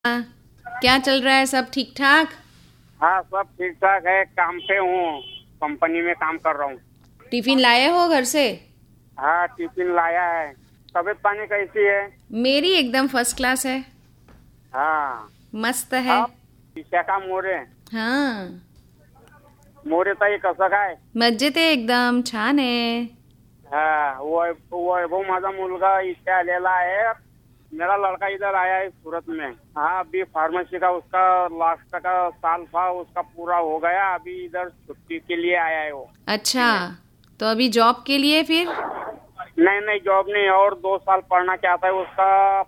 क्या चल रहा है? सब ठीक ठाक? हाँ, सब ठीक ठाक है। काम पे हूँ, कंपनी में काम कर रहा हूँ। टिफिन लाए हो घर से? हाँ, टिफिन लाया है। तबीयत पानी कैसी है? मेरी एकदम फर्स्ट क्लास है। हाँ। मस्त है। आप पीछे का मोरे हाँ, मोरे ताई कसं काय? मजेत आहे एकदम, छान आहे. हाँ, वो माझा मुलगा इथे आलेला है। मेरा लड़का इधर आया है सूरत में। हाँ, अभी फार्मेसी का उसका लास्ट का साल था, उसका पूरा हो गया। अभी इधर छुट्टी के लिए आया है वो। अच्छा, तो अभी जॉब के लिए फिर? नहीं नहीं, जॉब नहीं, और 2 साल पढ़ना चाहता है उसका।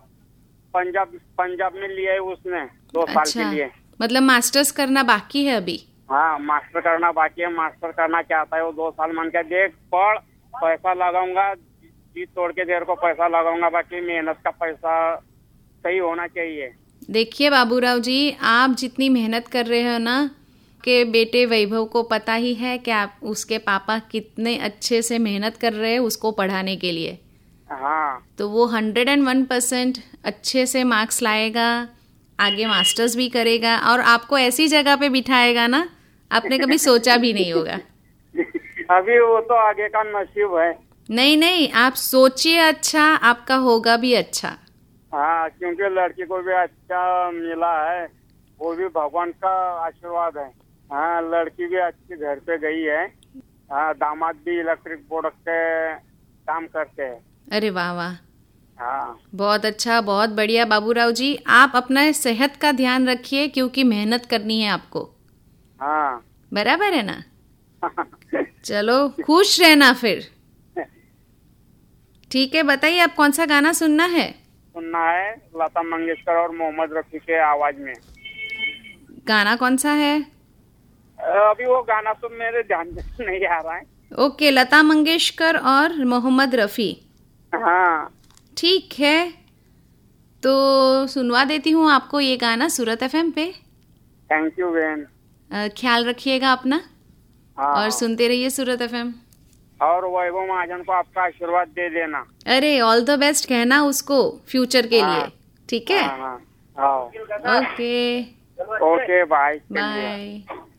पंजाब में लिया है उसने 2 साल के अच्छा, लिए। मतलब मास्टर्स करना बाकी है अभी? हाँ, मास्टर करना बाकी है। मास्टर करना चाहता है वो। 2 साल मन के देख पढ़, पैसा लगाऊंगा, जी तोड़ के देर को पैसा लगाऊंगा, बाकी मेहनत का पैसा सही होना चाहिए। देखिए बाबूराव जी, आप जितनी मेहनत कर रहे हो ना, के बेटे वैभव को पता ही है कि आप उसके पापा कितने अच्छे से मेहनत कर रहे हैं उसको पढ़ाने के लिए। हाँ। तो वो 101% अच्छे से मार्क्स लाएगा, आगे मास्टर्स भी करेगा और आपको ऐसी जगह पे बिठाएगा ना, आपने कभी सोचा भी नहीं होगा। अभी वो तो आगे का नसीब है। नहीं नहीं, आप सोचिए, अच्छा आपका होगा भी अच्छा। हाँ, क्योंकि लड़की को भी अच्छा मिला है, वो भी भगवान का आशीर्वाद है। हाँ, लड़की भी अच्छी घर पे गई है। हाँ, दामाद भी इलेक्ट्रिक प्रोडक्ट के काम करते हैं। अरे वाह वाह, हाँ। बहुत अच्छा, बहुत बढ़िया बाबूराव जी। आप अपना सेहत का ध्यान रखिए क्योंकि मेहनत करनी है आपको। हाँ। बराबर है ना? चलो, खुश रहना फिर। ठीक है, बताइए आप कौन सा गाना सुनना है? सुनना है लता मंगेशकर और मोहम्मद रफी के आवाज में। गाना कौन सा है? अभी वो गाना तो मेरे ध्यान में नहीं आ रहा है। ओके, लता मंगेशकर और मोहम्मद रफ़ी। हाँ। ठीक है, तो सुनवा देती हूँ आपको ये गाना सूरत एफएम पे। थैंक यू बहन। ख्याल रखिएगा अपना हाँ। और सुनते रहिए सूरत एफएम। और वैभव महाजन को आपका आशीर्वाद दे देना। अरे ऑल द बेस्ट कहना उसको फ्यूचर के हाँ, लिए, ठीक है? हाँ हाँ हाँ। Okay, okay, bye. बाय।